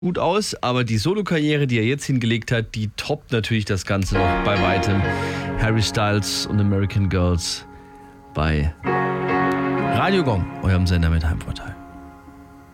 gut aus, aber die Solokarriere, die er jetzt hingelegt hat, die toppt natürlich das Ganze noch bei weitem. Harry Styles und American Girls bei Radio Gong, eurem Sender mit Heimvorteil.